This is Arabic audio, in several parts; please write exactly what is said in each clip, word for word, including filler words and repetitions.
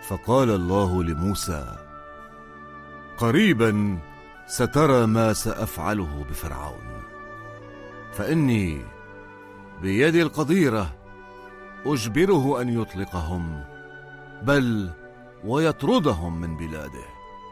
فقال الله لموسى: قريبا سترى ما سأفعله بفرعون، فإني بيدي القديرة أجبره أن يطلقهم، بل ويطردهم من بلاده.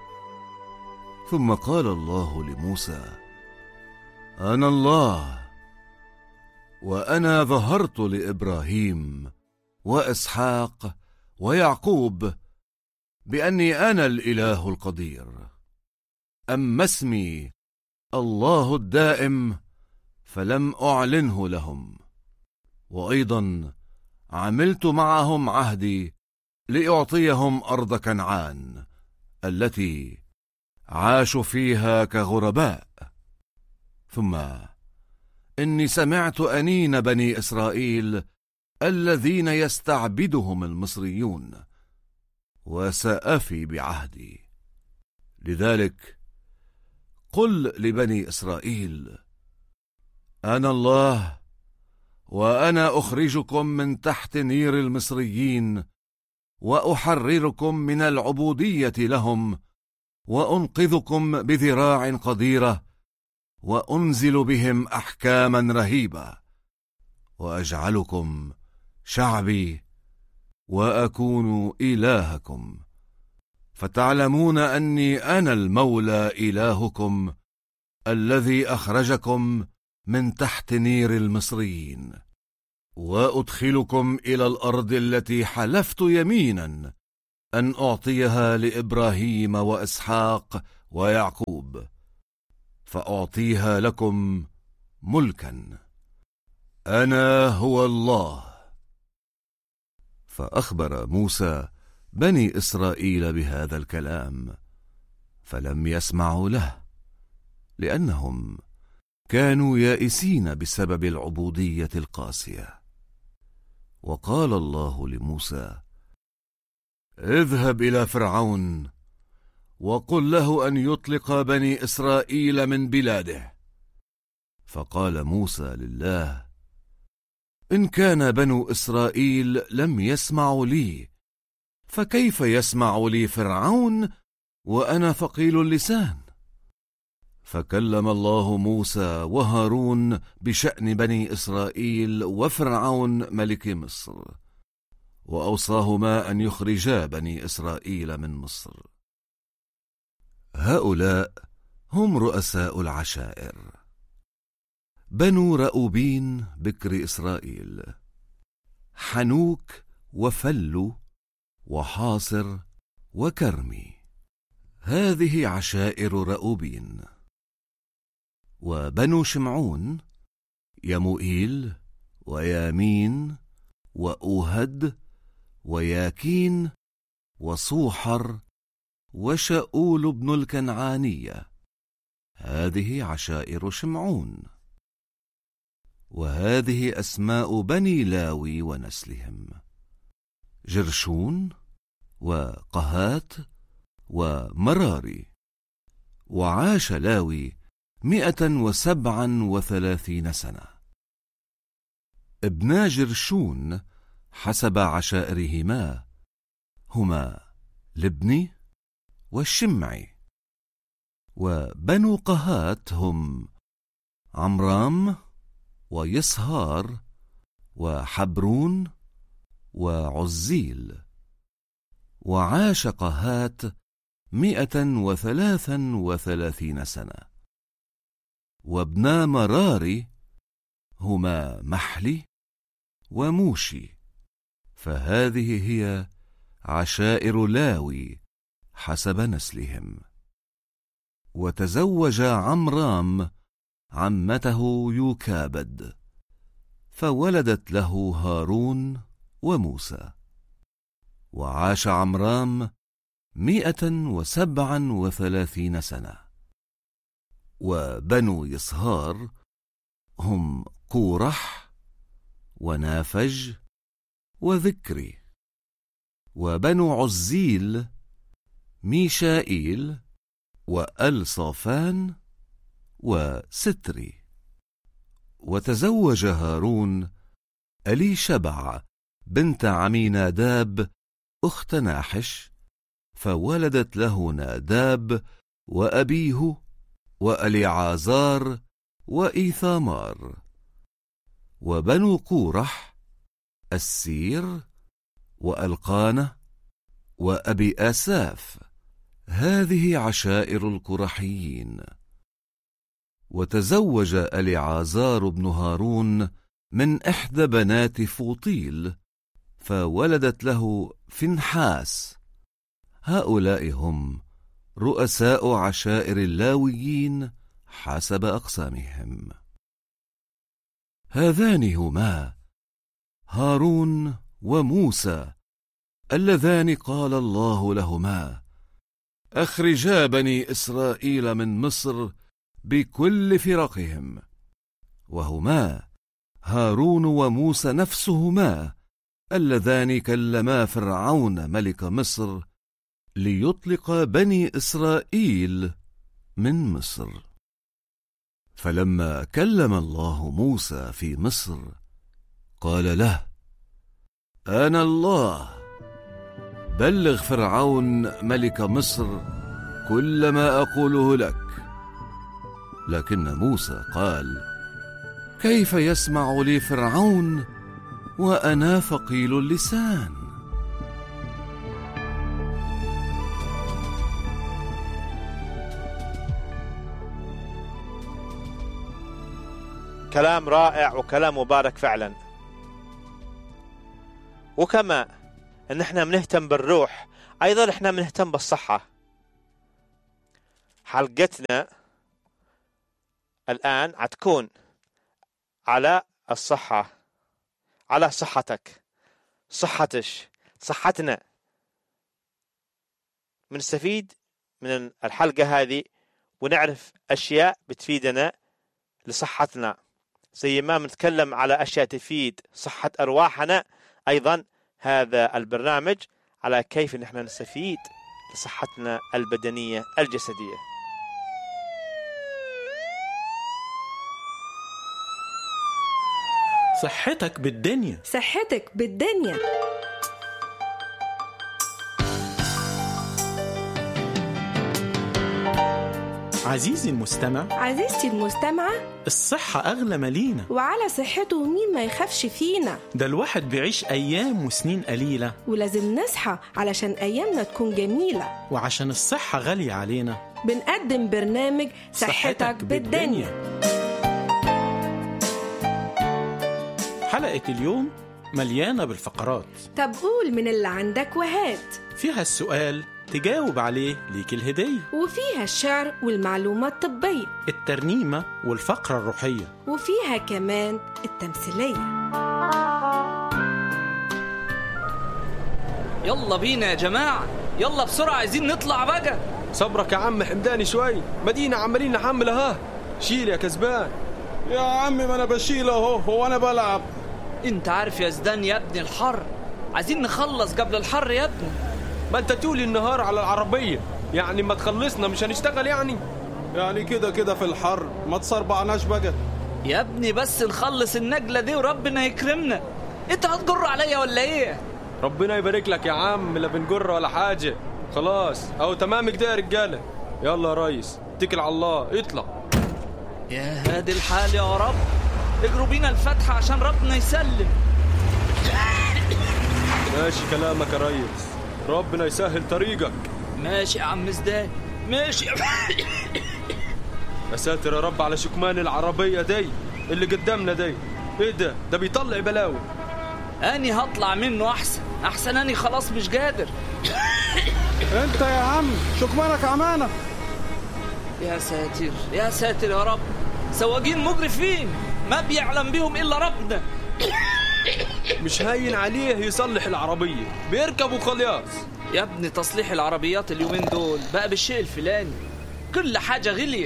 ثم قال الله لموسى: أنا الله، وأنا ظهرت لإبراهيم وإسحاق ويعقوب بأني أنا الإله القدير. أما اسمي الله الدائم فلم أعلنه لهم، وأيضا عملت معهم عهدي لأعطيهم أرض كنعان التي عاشوا فيها كغرباء. ثم إني سمعت أنين بني إسرائيل الذين يستعبدهم المصريون، وسأفي بعهدي. لذلك قل لبني إسرائيل: أنا الله، وأنا أخرجكم من تحت نير المصريين، وأحرركم من العبودية لهم، وأنقذكم بذراع قديرة، وأنزل بهم أحكاما رهيبة، وأجعلكم شعبي، وأكون إلهكم، فتعلمون أني أنا المولى إلهكم الذي أخرجكم من تحت نير المصريين، وأدخلكم إلى الأرض التي حلفت يمينا أن أعطيها لإبراهيم وإسحاق ويعقوب، فأعطيها لكم ملكا. أنا هو الله. فأخبر موسى بني إسرائيل بهذا الكلام، فلم يسمعوا له، لأنهم كانوا يائسين بسبب العبودية القاسية. وقال الله لموسى: اذهب إلى فرعون وقل له أن يطلق بني إسرائيل من بلاده. فقال موسى لله: إن كان بنو إسرائيل لم يسمعوا لي، فكيف يسمع لي فرعون وأنا ثقيل اللسان؟ فكلم الله موسى وهارون بشأن بني إسرائيل وفرعون ملك مصر، وأوصاهما أن يخرجا بني إسرائيل من مصر. هؤلاء هم رؤساء العشائر: بنو رأوبين بكر إسرائيل، حنوك وفلو وحاصر وكرمي، هذه عشائر رأوبين. وبنو شمعون: يموئيل ويامين وأوهد وياكين وصوحر وشاؤول بن الكنعانية، هذه عشائر شمعون. وهذه أسماء بني لاوي ونسلهم: جرشون وقهات ومراري. وعاش لاوي مئة وسبعا وثلاثين سنة. ابنا جرشون حسب عشائرهما هما لبني والشمعي. وبنو قهات هم عمرام ويصهار وحبرون وعزيل. وعاش قهات مئة وثلاثا وثلاثين سنة. وابنا مراري هما محلي وموشي، فهذه هي عشائر لاوي حسب نسلهم. وتزوج عمرام عمته يوكابد، فولدت له هارون وموسى. وعاش عمرام مئة وسبعا وثلاثين سنة. وبنو يصهار هم قورح ونافج وذكري. وبنو عزيل ميشائيل وألصافان وستري. وتزوج هارون أليشبع بنت عميناداب أخت ناحش، فولدت له ناداب وأبيه وأليعازار وإيثامار. وبنو قورح السير وألقانة وأبي آساف، هذه عشائر القرحيين. وتزوج أليعازار بن هارون من إحدى بنات فوطيل، فولدت له فنحاس. هؤلاء هم رؤساء عشائر اللاويين حسب أقسامهم. هذان هما هارون وموسى اللذان قال الله لهما: أخرجا بني إسرائيل من مصر بكل فرقهم. وهما هارون وموسى نفسهما اللذان كلما فرعون ملك مصر ليطلق بني إسرائيل من مصر. فلما كلم الله موسى في مصر قال له: أنا الله، بلغ فرعون ملك مصر كل ما أقوله لك. لكن موسى قال: كيف يسمع لي فرعون وأنا ثقيل اللسان؟ كلام رائع وكلام مبارك فعلا. وكما ان احنا بنهتم بالروح، ايضا احنا بنهتم بالصحة. حلقتنا الآن هتكون على الصحة، على صحتك، صحتش، صحتنا. بنستفيد من الحلقة هذه ونعرف أشياء بتفيدنا لصحتنا، زي ما بنتكلم على أشياء تفيد صحة أرواحنا. أيضا هذا البرنامج على كيف نحن نستفيد لصحتنا البدنية الجسدية. صحتك بالدنيا، صحتك بالدنيا. عزيزي المستمع، عزيزتي المستمعة، الصحة أغلى مالينا، وعلى صحته مين ما يخافش فينا. ده الواحد بيعيش أيام وسنين قليلة، ولازم نصحى علشان أيامنا تكون جميلة. وعشان الصحة غالية علينا بنقدم برنامج صحتك, صحتك بالدنيا. حلقة اليوم مليانة بالفقرات. طب قول من اللي عندك وهات. فيها السؤال تجاوب عليه ليك الهدية، وفيها الشعر والمعلومات الطبية، الترنيمة والفقرة الروحية، وفيها كمان التمثيلية. يلا بينا يا جماعة، يلا بسرعة عايزين نطلع بقى. صبرك يا عم حمداني شوي، مدينة عمالين نحمل اها. شيل يا كسبان. يا عمي ما انا بشيل اهو، هو انا بلعب؟ انت عارف يا زدان يا ابني الحر، عايزين نخلص قبل الحر يا ابني. ما انت تولي النهار على العربية، يعني ما تخلصنا مش هنشتغل يعني يعني كده كده في الحر، ما تصربعناش بقى يا ابني. بس نخلص النجلة دي وربنا يكرمنا. انت هتجر عليا ولا ايه؟ ربنا يبارك لك يا عم، لا بنجر ولا حاجة. خلاص اهو تمام كده يا رجالة. يلا يا ريس اتكل على الله، اطلع. يا هادي الحال يا رب، اجروا بينا الفتحة عشان ربنا يسلم. ماشي كلامك يا ريس، ربنا يسهل طريقك. ماشي يا عم زدان، ماشي. يا ساتر يا رب على شكمان العربية دي اللي قدامنا دي. ايه ده؟ ده بيطلع بلاوي. اني هطلع منه احسن، احسن اني خلاص مش قادر. انت يا عم شكمانك عمانة. يا ساتر يا ساتر يا رب، سواقين مجرفين ما بيعلم بيهم الا ربنا. مش هاين عليه يصلح العربية، بيركبوا خلاص. يا ابني تصليح العربيات اليومين دول بقى بالشيء الفلاني، كل حاجة غلية.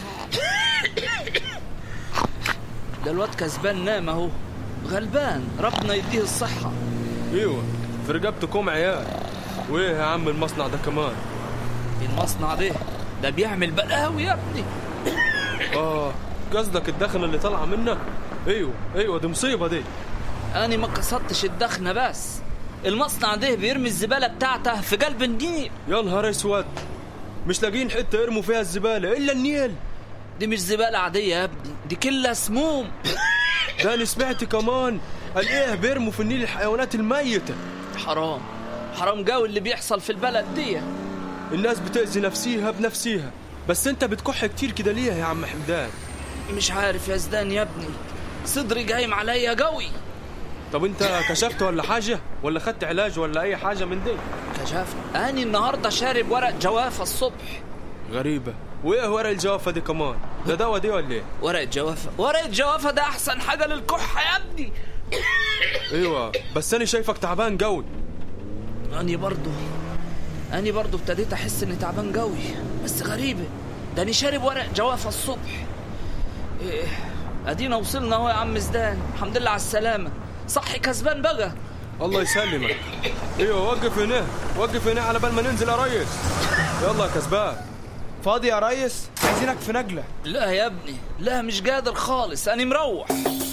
ده الواد كسبان نام اهو، غلبان، ربنا يديه الصحة. ايوه في رقبتكم عيال. وايه يا عم المصنع ده كمان؟ المصنع ده ده بيعمل بلاوي يا ابني. اه قصدك الدخنة اللي طالعة منه؟ ايوه ايوه دي مصيبة دي. أنا ما قصدتش الدخنة بس، المصنع ده بيرمي الزبالة بتاعته في قلب النيل. يا نهار اسود، مش لاقيين حتة يرموا فيها الزبالة إلا النيل. دي مش زبالة عادية يا ابني، دي كلها سموم. ده أنا سمعت كمان قال إيه بيرموا في النيل الحيوانات الميتة. حرام حرام قوي اللي بيحصل في البلد دي. الناس بتأذي نفسيها بنفسيها، بس انت بتكح كتير كده ليه يا عم حمدان؟ مش عارف يا زدان يا ابني، صدري جايم عليا قوي. طب انت كشفت ولا حاجة ولا خدت علاج ولا اي حاجة من دي؟ كشفت. اني النهاردة شارب ورق جوافة الصبح. غريبة. وايه ورق الجوافة دي كمان؟ ده دوا دي ولا ايه؟ ورق جوافة ورق جوافة ده احسن حاجة للكحة يا ابني. ايوه بس انا شايفك تعبان قوي. اني برضو اني برضو ابتديت احس اني تعبان قوي، بس غريبة ده اني شارب ورق جوافة الصبح. إيه ادينا وصلنا اهو يا عم زدان، الحمد لله على السلامة. صحي كسبان بقى. الله يسلمك. ايوه وقف هنا وقف هنا على بال ما ننزل يا ريس. يلا يا كسبان. فاضي يا ريس؟ عايزينك في نجلة. لا يا ابني لا، مش قادر خالص، أنا مروح.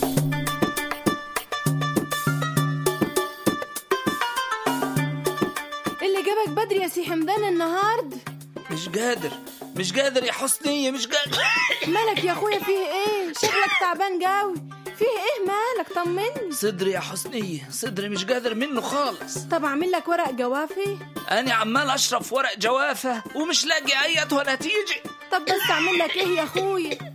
اللي جابك بدري يا سي حمدان النهارده؟ مش قادر مش قادر يا حسنية، مش قادر. مالك يا اخويا؟ فيه ايه؟ شكلك تعبان قوي. فيه ايه مالك؟ طمني. صدري يا حسنية، صدري مش قادر منه خالص. طب اعمل لك ورق جوافة؟ أنا عمال أشرب في ورق جوافة ومش لاقي أي نتيجة. طب بس اعمل لك ايه يا اخويا؟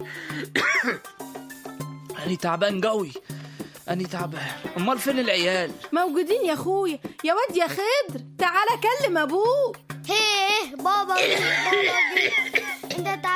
أنا تعبان قوي، أنا تعبان. أمال فين العيال؟ موجودين يا اخويا. يا واد يا خضر تعالى كلم ابوك. هيه بابا بابا انت